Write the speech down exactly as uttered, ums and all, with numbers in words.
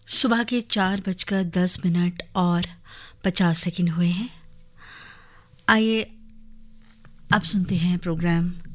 सुबह के चार बजकर दस मिनट और पचास सेकंड हुए हैं। आइए अब सुनते हैं प्रोग्राम